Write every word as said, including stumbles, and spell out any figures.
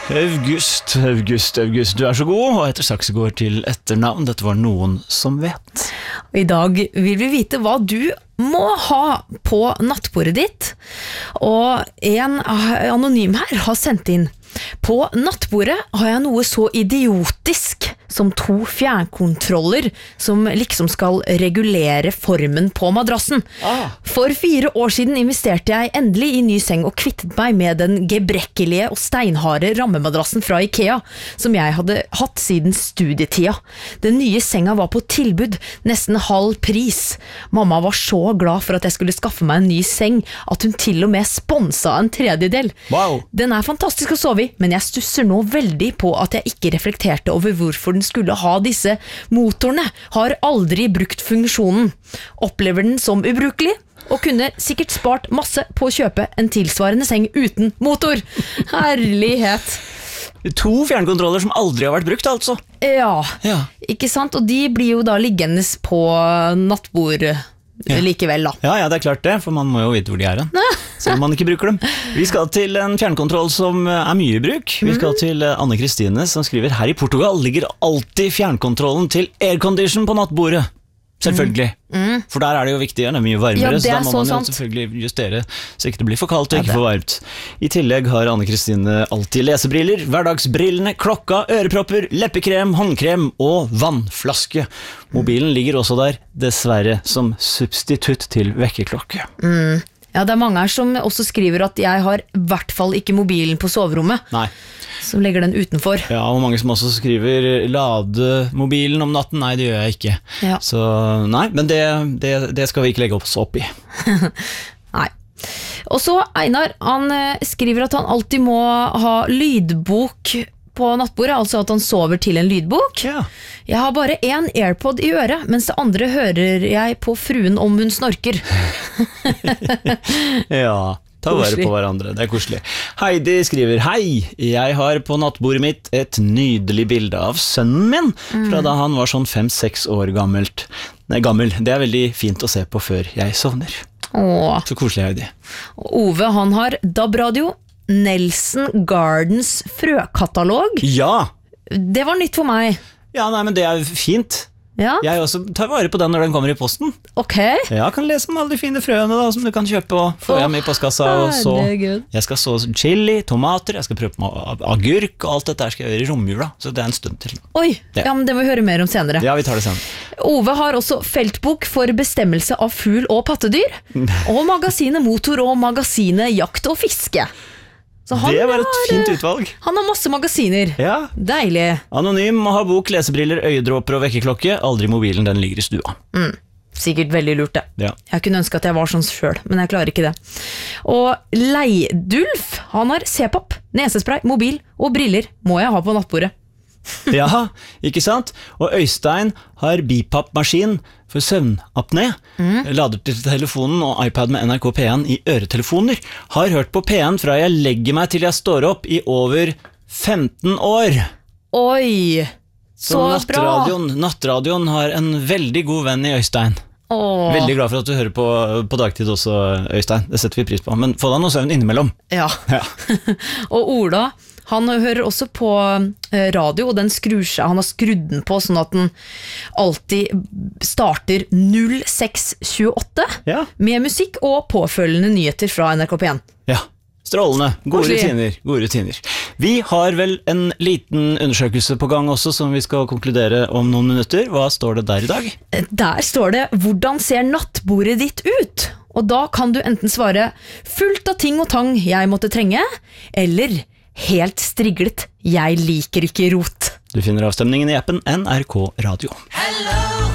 August, August, August, du er så god, og heter Saksegård til etternavn. Dette var Noen som vet. I dag vil vi vite hva du må ha på nattbordet ditt. Og en anonym her har sendt inn: på nattbordet har jeg noe så idiotisk som to fjernkontroller som liksom skal regulere formen på madrassen. Ah. For fire år siden investerte jeg endelig i ny seng og kvittet meg med den gebrekkelige og steinharde rammemadrassen fra IKEA, som jeg hadde hatt siden studietida. Den nye senga var på tilbud, nesten halv pris. Mamma var så glad for at jeg skulle skaffe meg en ny seng, at hun til og med sponsa en tredjedel. Wow. Den er fantastisk å sove i, men jeg stusser nå veldig på at jeg ikke reflekterte over hvorfor den skulle ha disse motorene. Har aldri brukt funksjonen. Opplever den som ubrukelig, og kunne sikkert spart masse på å kjøpe en tilsvarende seng uten motor. Herlighet. To fjernkontroller som aldri har vært brukt, altså. Ja, Ja. ikke sant? Og de blir jo da liggende på nattbord likevel da. Ja, ja, det er klart det, for man må jo vite hvor de er hen, selv om man ikke bruker dem. Vi skal til en fjernkontroll som er mye i bruk. Vi skal til Anne Kristine, som skriver: her i Portugal ligger alltid fjernkontrollen til aircondition på nattbordet. Selvfølgelig. Mm. For der er det jo viktig, det er mye varmere, Ja, det så da er må så man jo sant. selvfølgelig justere så ikke det blir for kaldt og Ja, ikke det. for varmt. I tillegg har Anne Kristine alltid lesebriller, hverdagsbrillene, klokka, ørepropper, leppekrem, håndkrem og vannflaske. Mobilen ligger også der, dessverre, som substitutt til vekkerklokke. Mm. Ja, det er mange her som også skriver at jeg har i hvert fall ikke mobilen på soverommet, Nei. som legger den utenfor. Ja, og mange som også skriver lade mobilen om natten. Nei, det gjør jeg ikke. Ja. Så nei, men det, det, det skal vi ikke legge oss opp i. Nei. Og så Einar, han eh, skriver at han alltid må ha lydbok på nattbordet, altså at han sover til en lydbok. Ja. Jeg har bare en AirPod i øret, mens det andre hører jeg på fruen om hun snorker. Ja, ta vare Koselig. på hverandre, det er koselig. Heidi skriver: hei, jeg har på nattbordet mitt et nydelig bilde av sønnen min, fra da han var sånn fem-seks år gammelt. Nei, gammel, det er veldig fint å se på før jeg sovner. Åh. Så koselig, Heidi. Og Ove, han har D A B-radio, Nelson Gardens frøkatalog. Ja! Det var nytt for meg. Ja, nei, men det er fint. Ja, Jeg også tar vare på den når den kommer i posten. ok. Ja, kan lese om alle de fine frøene da, som du kan kjøpe og få Åh, hjem i postkassa. Og så, herregud. jeg skal så chili, tomater, jeg skal prøve med ag- agurk, og alt dette her skal jeg gjøre i romjula, så det er en stund til. Oi, Ja. ja, men det må vi høre mer om senere. Ja, vi tar det sammen. Ove har også feltbok for bestemmelse av fugl og pattedyr, og magasinet Motor og magasinet Jakt og Fiske. Så han Det var et har, fint eh, utvalg. Han har masse magasiner. Ja. Deilig. Anonym, må ha bok, lesebriller, øyedråper og vekkerklokke. Aldri mobilen, den ligger i stua. Mm. Sikkert veldig lurt det. Ja. Jeg kunne ønske at jeg var sånn selv, men jeg klarer ikke det. Og Leidulf, han har C-pop, nesespray, mobil og briller må jeg ha på nattbordet. Ja, ikke sant? Og Øystein har bipap-maskin for søvnapné. Lader til telefonen og iPad med N R K P én i øretelefoner. Har hørt på P én fra jeg legger meg til jeg står opp i over femten år. Oi, Så, så bra. nattradioen, nattradioen har en veldig god venn i Øystein. Åh. Veldig glad for at du hører på, på dagtid også, Øystein. Det setter vi pris på. Men få deg noe søvn innimellom. Ja. Ja. Og Ola, han hører også på eh, radio, og den skrur seg, han har skrudd den på sånn at den alltid starter null seks tjueåtte Ja. med musikk og påfølgende nyheter fra N R K P én. Ja, strålende. Gode Koselig. rutiner, gode rutiner. Vi har vel en liten undersøkelse på gang også, som vi skal konkludere om noen minutter. Hva står det der i dag? Der står det: hvordan ser nattbordet ditt ut? Og da kan du enten svare fullt av ting og tang jeg måtte trenge, eller helt striglet, jeg liker ikke rot. Du finner avstemningen i appen N R K Radio. Hello